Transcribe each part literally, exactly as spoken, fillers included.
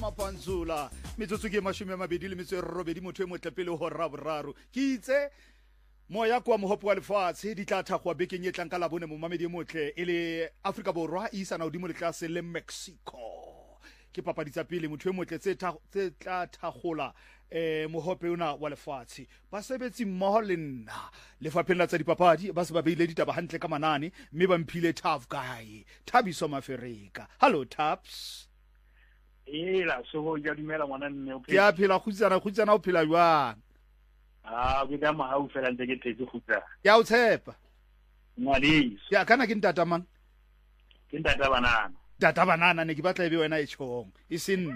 Mapanzula metsotso ke mashome a mabedi le metso e robedi motho e motle pele ho ra boraro ke itse moya kwa mohopo wa lefatshe di tla thagwa bekeng e tlang ka labone mo mamedi e motle e le Afrika Borwa e isa na hodimo le tlase le Mexico ke papaditsa pele motho e motle tse tse tla thagola eh mohope ona wa lefatshe ba sebetsi mmoho le nna lefapheng la tsa dipapadi ba se ba beile ditaba hantle ka manane mme ba mphile tough guy Thabiso Mafereka. Hello Tabs. Ela so ho ja dumela ngwana nne o phela ke a phela khutsana khutsana o phela jwang ah ke ka ma ha o fela ntse ke tetse khutsa ya o tshepa ngwadi ya kana ke ntata mang ke ntata banana tata banana ne ke batla ebe wena e tshong e sin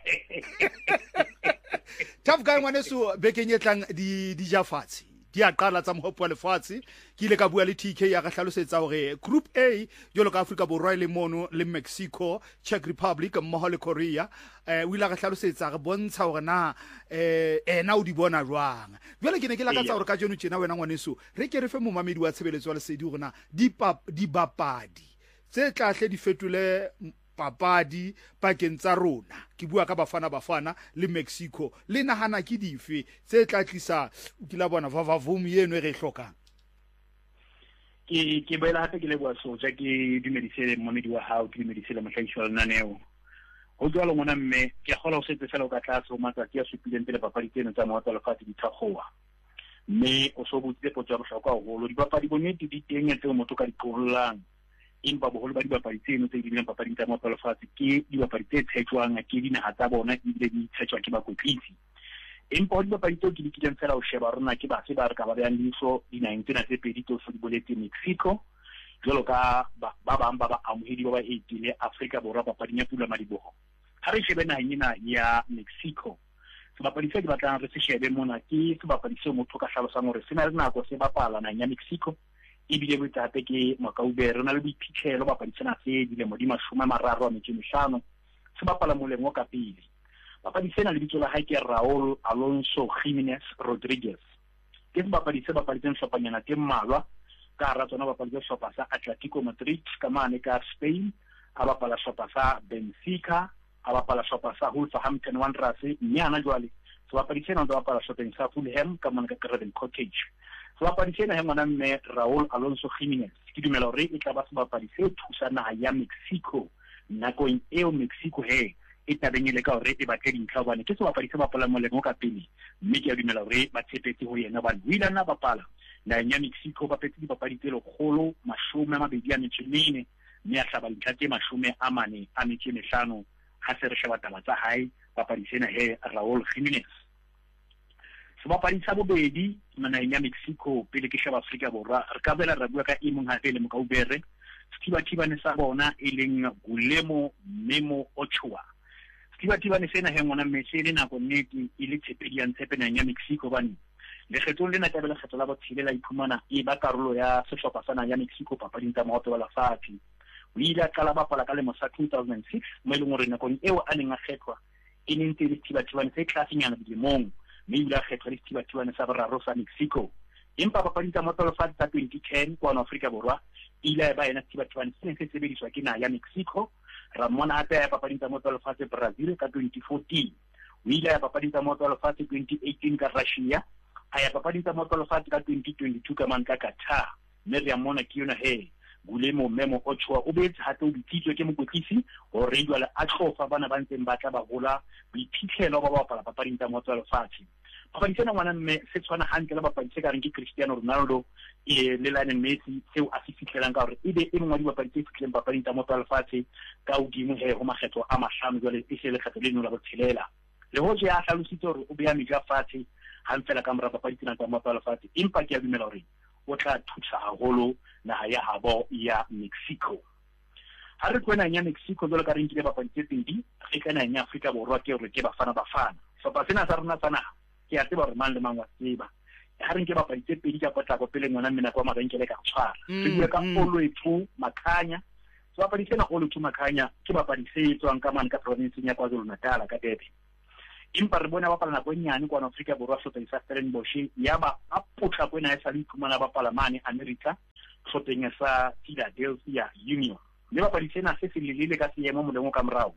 Tough guy ngwaneso bekeng e tlang di di ja fatsi di a qala tsa mohopo wa lefatshe ke ile ka bua le T K ya ga hlalosetsa hore group A jolo ka Afrika Borwa le mono le Mexico, Czech Republic mmoho le Korea eh o ile ga hlalosetsa re bontsha hore na eh ena o di bona jwang jwale ke ne ke la ka tsa hore ka jeno tjena wena ngwaneso re ke re fe mo mamedi wa tshebeletso wa lesedi hore na di di bapadi tse tlahle di fetule papadi pakeng tsa rona ke bua ka bafana bafana le Mexico le nahana ke dife tse tla tlisa ke la bona vavavum yeno e re hlokang ke ke bela hape ke le bua so ja ke dumedisele momedi wa hao ke dumedisele mohlahiswa wa naneo ho jwalo ngwana mme ke kgola o setse fela o ka tlase o matsatsi a supileng pele papadi tseno tsa mohope wa lefatshe di thakgowa mme o so botse potso ya bohlokwa haholo dipapadi bonnete di teng tse motho ka diqollang impa boholo ba dibapadi tseno tse di leng papadi tsa mohope wa lefatshe ke dibapadi tse tshetjwang ke dinaha tsa bona ebile di tshetjwa ke bakotlisi empa dibapadi tseo ke di kileng fela o sheba rona ke ba se ba re ka ba yang diso dinaheng tsena tse pedi tse se di boletse Mexico jwalo ka ba bang ba ba amohedi ba ba etile Afrika Borwa papading ya Pula Madiboho ha re shebe naheng ena ya Mexico sebapadi se di batlang re se shebe mona ke sebapadi se motho ka hlalosang hore se na le nako se bapala naheng ya Mexico ebile bo tsate ke Makaube re na le boiphitlhelo bapadi tsena se di le modimo shoma mararo a metso mehlano se bapala molengo ka pele bapadi sena le bitsola ha ke Raul Alonso Jimenez Rodriguez ke bapadi se bapadi tsena hlopanyana ke mmalwa ka ra tsona bapadi tse hlopa sa Atletico Madrid ka mane ka Spain a bapala hlopa sa Benfica a bapala hlopa sa Wolverhampton Wanderers nyana jwale se bapadi sena ntse bapala hlopeng sa Fulham ka mane ka Craven Cottage sebapadi sena he ngwana mme Raul Alonso Jimenez ke dumela hore e tla ba sebapadi se thusa naha ya Mexico nakong eo Mexico he e tabengele ka hore e batle dintlha bane ke sebapadi se bapala molengo ka pele mme ke a dumela hore ba tshepetse ho yena ba wila na bapala naheng ya Mexico ba petse dibapadi tse lekgolo mashome a mabedi a metso mene mme a hlaba dintlha tse mashome a mane a metso mehlano ha se re sheba taba tsa hae papadi sena he Raul Jimenez sebapadi sa bobedi manaheng ya Mexico pele ke sheba Afrika Borwa re ka bela ra bua ka imong hape le Mokaubere Stibatibane sa bona e leng Guillermo Memo Ochoa Stibatibane sena he ngwana mme le nako nnete e le tshepedi ya ntshepe naheng ya Mexico bane le kgetlo lena tabela kgetlo la bothile la iphumana e ba karolo ya sehlopha sa naha ya Mexico papading tsa mohope wa lefatshe o ile a qala bapala ka lemo sa two thousand six mo e leng hore nakong eo a neng a kgethwa e neng tse le Stibatibane se tlasenyana dilemong mme ile a kgethwa le Stibatibane sa boraro sa Mexico empa papading tsa mohope wa lefatshe tsa twenty ten kwa Afrika Borwa ile ba yena Stibatibane se se sebediswa ke naha ya Mexico ra mona hape ya papading tsa mohope wa lefatshe Brazil ka twenty fourteen o ile ya papading tsa mohope wa lefatshe twenty eighteen ka Russia a ya papading tsa mohope wa lefatshe ka twenty twenty-two ka man ka Qatar mme re mona ke yona he Guillermo Memo Ochoa o betse hate o bititswe ke mokotlisi hore jwale a tlofa bana ba ntseng ba tla ba hola boiphitlhelo ba bapala papading tsa mohope wa lefatshe papadi tsena ngwana mme se tshwana hantle le bapadi tse ka reng ke Cristiano Ronaldo e le Lionel Messi seo a se fitlelang ka hore ebe e mongwe wa dibapadi tse fitleng papading tsa mohope wa lefatshe ka hodimo he ho makgetho a mahlano jwale e se le kgetho leno la botshelela le hoje a hlalositse hore o beha meja fatshe ha ntse la ka mora papadi tsena tsa mohope wa lefatshe empa ke a dumela hore o tla thusa haholo naha ya habo ya Mexico ha re kwena ya Mexico jwale ka reng ke bapadi tse pedi re kana ya Afrika Borwa ke hore ke bafana bafana so pa sena sa rena tsana ke a tseba hore mang le mang wa tseba ha re nke bapadi tse pedi ka potla go pele ngwana mme na kwa mabenkele ka tshwara re bua ka Olwethu Makhanya so bapadi sena Olwethu Makhanya ke bapadi se tswang ka man ka province ya KwaZulu-Natal ka Durban impa re bona bapala nako nyane kwa Afrika Borwa hlopeng sa Stellenbosch yaba a potla kwena e sa le iphumana bapala mane America hlopeng sa Philadelphia Union le bapadi sena se se lelele ka seemo molengo ka morao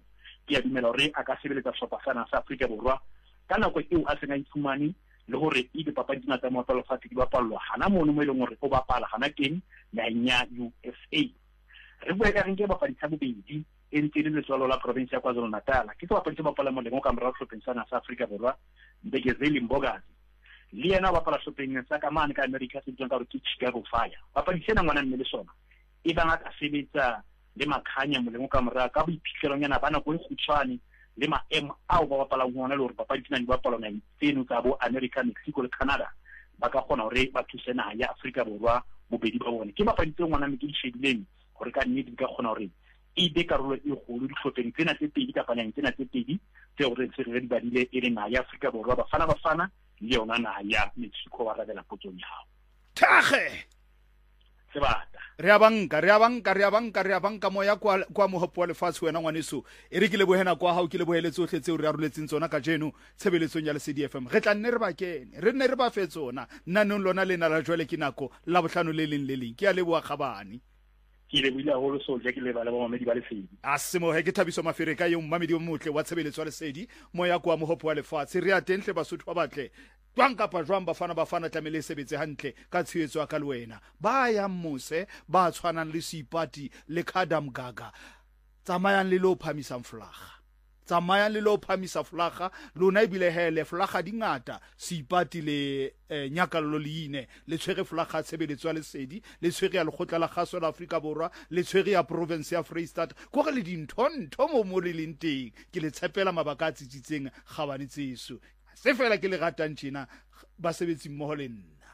ke a dumela hore a ka sebeletsa sehlopha sana sa Afrika Borwa ka nako eo a sena ifumane le hore e be papadi tsa motho lefatshe di bapalwa hana mono mo e leng hore o bapala hana teng naheng ya U S A. Re bua ka reng ke bapadi tsa bobedi e ntse le letswalo la province ya KwaZulu-Natal ke tse bapadi tse bapala molemo ka morao hlopheng sana sa Afrika Borwa Mbegezeli Mbogazi le yena bapala hlopheng sa ka mane ka America se tswang ka re ke Chicago Fire. Bapadi sena ngwana mme le sona e banga ka sebetsa le makhanya molemo ka morao ka boiphihlelo nyana bana go ikgutshwane le maemo ao ba bapala ngwana le hore papadi tsena di bapala na tseno tsa bo America, Mexico le Canada ba ka kgona hore ba thuse naha ya Afrika Borwa bobedi ba bone. Ke bapadi tse ngwana mme ke di shebileng hore ka nnete di ka kgona hore e be karolo e kgolo dihlopheng tsena tse pedi kapa nang tsena tse pedi tse hore se re di badile e le naha ya Afrika Borwa Bafana Bafana le yona naha ya Mexico wa rabela potsong ya hao. Thage sebata re a banka re a banka re a banka re a banka moya kwa kwa mohopo wa lefatshe wena ngwaneso e re ke le bohena kwa hao ke le boheletse ohle tseo re aroletseng tsona ka jeno tshebeletsong ya le C D F M re tla nne re ba kene re nne re ba fe tsona nnanong lona lena la jwale ke nako la bohlano le leng le leng ke a le boa kgabane ke le buile haholo so ja ke le bala ba mamedi ba lesedi a semo he ke Thabiso Mafere ka yo mmamedi o motle wa tshebeletso ya lesedi moya kwa mohopo wa lefatshe re a tentle basotho ba batle twang kapa jwang Bafana Bafana tlamele sebetse hantle ka tshietso ya ka le wena ba ya mose ba tshwanang le Seipati le Khadam Gaga tsamayang le lo phamisa flaga tsamayang le lo phamisa flaga lona ibile hele flaga dingata Seipati le eh, Nyakallo Leine le tshwere flaga tshebeletso ya lesedi le tshwere ya lekgotla la kgaso la Afrika Borwa le tshwere ya province ya Freestata go re le dinthonto mo mo le leng teng ke le tshepela mabaka a tsitsitseng gabane tseso se fela ke le ratang tjena ba sebetsi mmoho le nna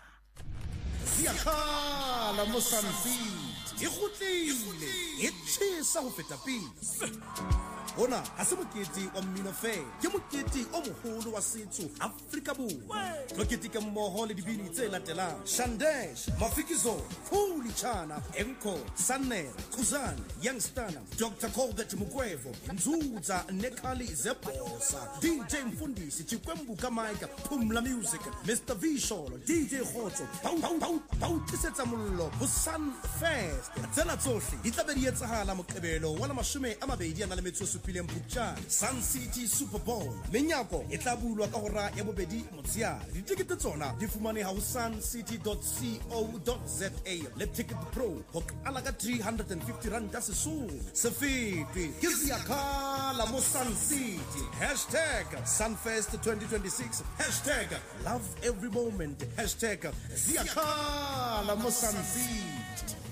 Siakhala mo Sunfit e gotlile e tshisa go feta pele Ona ha se mokete wa mmino fe ke mokete o moholo wa setso Afrika Borwa mokete ke mmoho le dibini tse latelang Shandesh Mafikizo Khuli Chana Enko Sanel Khuzana Youngstana Doctor Colbert Mugwevo Nzuza Nekali Zebosa D J Mfundisi Chikwembu Kamaika Pumla Music Mister Visholo D J Khotso Pau pau pau pau tsetsa mollo ho Sun Fest tsela tsohle di tla be di etsahala moqebelo wa mashome a mabedi ana le metso supileng Phupjane Sun City Super Bowl menyako e tla bulwa ka hora ya bobedi motshiare ditikete tsona di fumane ha ho suncity dot co dot za le Ticket Pro ho qala ka three hundred fifty rand tsa sesong se fete ke Siakhala mo Sun City hashtag Sunfest twenty twenty-six hashtag love every moment hashtag Siakhala mo Sun City